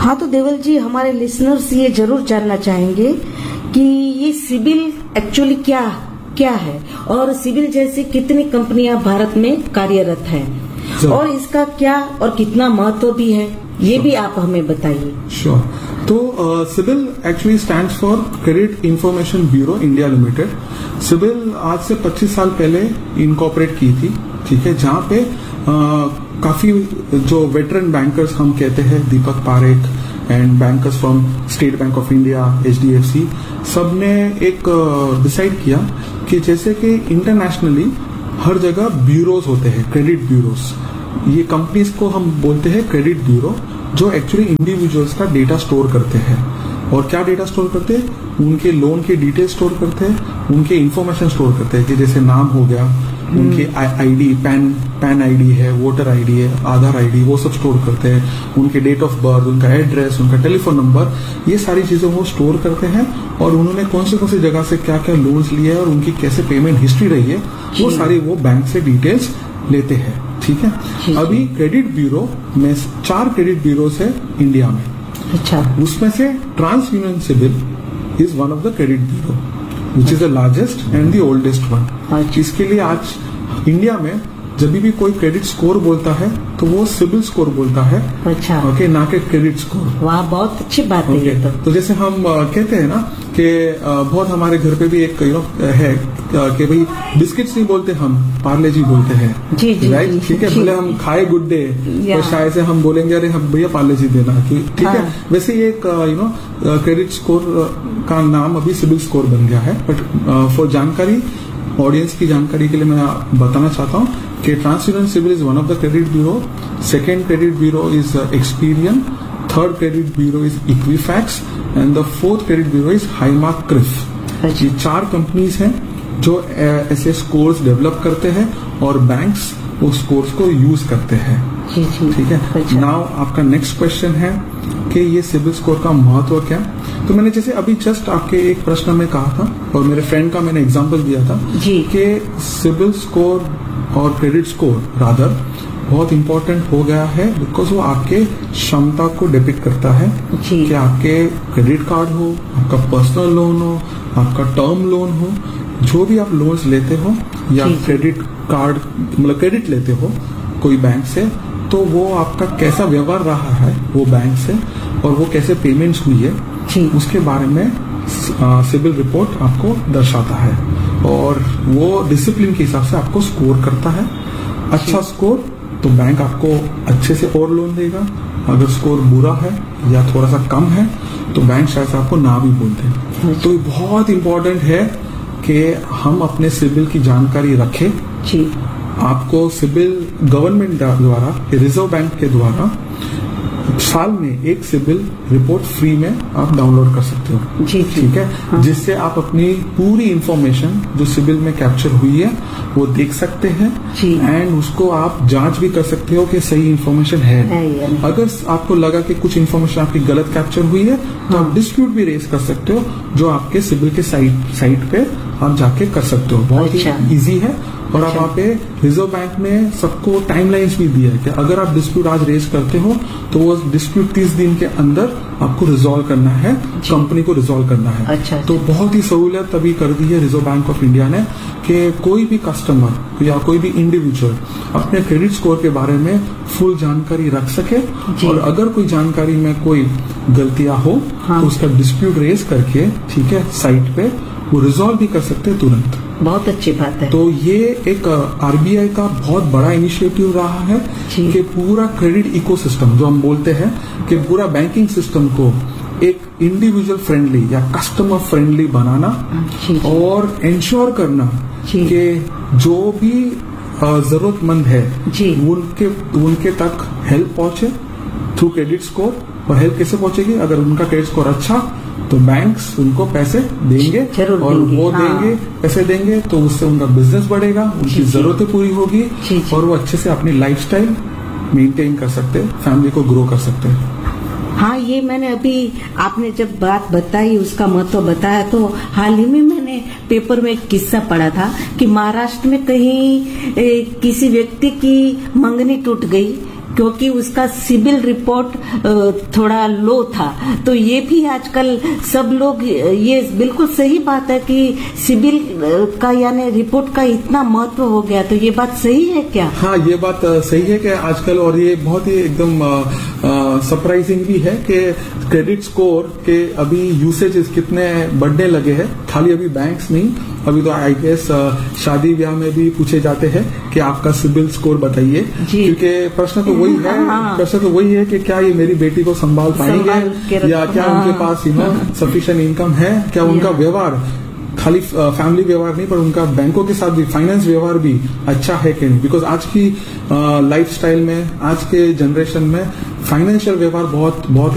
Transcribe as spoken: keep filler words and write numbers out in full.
हाँ, तो देवल जी, हमारे लिसनर्स ये जरूर जानना चाहेंगे कि ये सिबिल एक्चुअली क्या क्या है और सिबिल जैसी कितनी कंपनियां भारत में कार्यरत हैं और इसका क्या और कितना महत्व भी है, ये sure. भी आप हमें बताइए। Sure sure. तो CIBIL actually stands for credit information bureau India limited. CIBIL आज से पच्चीस साल पहले इनकॉर्पोरेट की थी, ठीक है, जहाँ पे uh, काफी जो वेटरन बैंकर्स हम कहते हैं, Deepak Parekh and bankers from state bank of India, H D F C, सब ने एक डिसाइड uh, किया कि जैसे कि इंटरनेशनली हर जगह ब्यूरोज होते हैं, क्रेडिट ब्यूरोज। ये कंपनीज को हम बोलते हैं क्रेडिट ब्यूरो, जो एक्चुअली इंडिविजुअल्स का डेटा स्टोर करते हैं। और क्या डेटा स्टोर करते हैं? उनके लोन के डिटेल स्टोर करते हैं, उनके इंफॉर्मेशन स्टोर करते हैं कि जैसे नाम हो गया, उनके आईडी, पैन पैन आईडी है, वोटर आईडी है, आधार आईडी, वो सब स्टोर करते हैं, उनके डेट ऑफ बर्थ, उनका एड्रेस, उनका टेलीफोन नंबर, ये सारी चीजें वो स्टोर करते हैं। और उन्होंने कौन से कौन सी जगह से क्या क्या लोन्स लिए हैं और उनकी कैसे पेमेंट हिस्ट्री रही है, वो सारी वो बैंक से डिटेल्स लेते हैं, ठीक है। अभी क्रेडिट ब्यूरो में चार क्रेडिट ब्यूरोज है इंडिया में। अच्छा। उसमें से trans union CIBIL is one of the credit bureau which is the largest and the oldest one. इसके लिए आज इंडिया में जब भी कोई क्रेडिट स्कोर बोलता है तो वो सिबिल स्कोर बोलता है। अच्छा। ओके okay, ना कि क्रेडिट स्कोर। वाह, बहुत अच्छी बात है। okay. तो।, तो जैसे हम कहते हैं ना कि बहुत हमारे घर पे भी एक यू नो है कि भाई बिस्किट्स नहीं बोलते हम, पार्ले जी बोलते हैं। जी जी, राइट, ठीक है। भले हम खाए गुड डे तो शायद से हम बोलेंगे अरे हम भैया पार्ले जी देना, ठीक है। हाँ। वैसे ये एक यू नो क्रेडिट स्कोर का नाम अभी सिबिल स्कोर बन गया है। बट फॉर जानकारी, ऑडियंस की जानकारी के लिए मैं बताना चाहता हूँ कि trans union CIBIL is one of the credit bureau, second credit bureau is Experian, third credit bureau is Equifax and the fourth credit bureau is High Mark Cliff. ये चार कंपनीज हैं जो ऐसे स्कोर्स डेवलप करते हैं और बैंक्स वो scores को यूज करते हैं, ठीक है। नाउ आपका नेक्स्ट क्वेश्चन है कि ये सिबिल स्कोर का महत्व क्या। तो मैंने जैसे अभी जस्ट आपके एक प्रश्न में कहा था और मेरे फ्रेंड का मैंने एग्जांपल दिया था कि सिबिल स्कोर और क्रेडिट स्कोर रादर बहुत इंपॉर्टेंट हो गया है बिकॉज वो आपके क्षमता को डिपिक्ट करता है कि आपके क्रेडिट कार्ड हो, आपका पर्सनल लोन हो, आपका टर्म लोन हो, जो भी आप लोन्स लेते हो या क्रेडिट कार्ड मतलब क्रेडिट लेते हो कोई बैंक से, तो वो आपका कैसा व्यवहार रहा है वो बैंक से और वो कैसे पेमेंट्स हुई है, उसके बारे में सिबिल रिपोर्ट आपको दर्शाता है। और वो डिसिप्लिन के हिसाब से आपको स्कोर करता है। अच्छा स्कोर तो बैंक आपको अच्छे से और लोन देगा, अगर स्कोर बुरा है या थोड़ा सा कम है तो बैंक शायद आपको ना भी बोल दे। तो ये बहुत इंपॉर्टेंट है कि हम अपने सिबिल की जानकारी रखें। आपको सिबिल गवर्नमेंट द्वारा, रिजर्व बैंक के द्वारा साल में एक सिबिल रिपोर्ट फ्री में आप डाउनलोड कर सकते हो, ठीक है। हाँ। जिससे आप अपनी पूरी इंफॉर्मेशन जो सिबिल में कैप्चर हुई है वो देख सकते हैं एंड उसको आप जांच भी कर सकते हो कि सही इंफॉर्मेशन है, है अगर आपको लगा कि कुछ इंफॉर्मेशन आपकी गलत कैप्चर हुई है तो हाँ। आप डिस्प्यूट भी रेज कर सकते हो, जो आपके सिबिल के साइट साइट पे आप जाके कर सकते हो। बहुत ही इजी है। और आप वहाँ पे रिजर्व बैंक में सबको टाइमलाइंस भी दिया है कि अगर आप डिस्प्यूट आज रेज करते हो तो वो डिस्प्यूट तीस दिन के अंदर आपको रिजॉल्व करना है, कंपनी को रिजॉल्व करना है। अच्छा, तो बहुत ही सहूलियत अभी कर दी है रिजर्व बैंक ऑफ इंडिया ने कि कोई भी कस्टमर या कोई भी इंडिविजुअल अपने क्रेडिट स्कोर के बारे में फुल जानकारी रख सके और अगर कोई जानकारी में कोई गलतियां हो हाँ। तो उसका डिस्प्यूट रेज करके, ठीक है, साइट पे वो रिजॉल्व भी कर सकते हैं तुरंत। बहुत अच्छी बात है। तो ये एक आरबीआई का बहुत बड़ा इनिशिएटिव रहा है कि पूरा क्रेडिट इकोसिस्टम जो हम बोलते हैं कि पूरा बैंकिंग सिस्टम को एक इंडिविजुअल फ्रेंडली या कस्टमर फ्रेंडली बनाना और इंश्योर करना कि जो भी जरूरतमंद है उनके उनके तक हेल्प पहुंचे थ्रू क्रेडिट स्कोर। और हेल्प कैसे पहुंचेगी? अगर उनका क्रेडिट स्कोर अच्छा तो बैंक्स उनको पैसे देंगे और देंगे, वो हाँ। देंगे पैसे देंगे तो उससे उनका बिजनेस बढ़ेगा, उनकी जरूरतें पूरी होगी और वो अच्छे से अपनी लाइफस्टाइल मेंटेन कर सकते हैं, फैमिली को ग्रो कर सकते हैं। हाँ, ये मैंने अभी आपने जब बात बताई, उसका महत्व बताया, तो हाल ही में मैंने पेपर में एक किस्सा पढ़ा था कि महाराष्ट्र में कहीं ए, किसी व्यक्ति की मंगनी टूट गई क्योंकि उसका सिबिल रिपोर्ट थोड़ा लो था। तो ये भी आजकल सब लोग, ये बिल्कुल सही बात है कि सिबिल का यानी रिपोर्ट का इतना महत्व हो गया, तो ये बात सही है क्या? हाँ, ये बात सही है कि आजकल, और ये बहुत ही एकदम सरप्राइजिंग भी है कि क्रेडिट स्कोर के अभी यूसेजेस कितने बढ़ने लगे हैं। खाली अभी बैंक्स नहीं, अभी तो आई गेस शादी ब्याह में भी पूछे जाते हैं कि आपका सिबिल स्कोर बताइए, क्योंकि प्रश्न तो वही है, प्रश्न तो वही है कि क्या ये मेरी बेटी को संभाल पाएंगे, या क्या हाँ, उनके पास यू नो सफिशिएंट इनकम है, क्या उनका व्यवहार, खाली फैमिली व्यवहार नहीं पर उनका बैंकों के साथ भी फाइनेंस व्यवहार भी अच्छा है कि नहीं। बिकॉज आज की लाइफस्टाइल में, आज के जनरेशन में फाइनेंशियल व्यवहार बहुत बहुत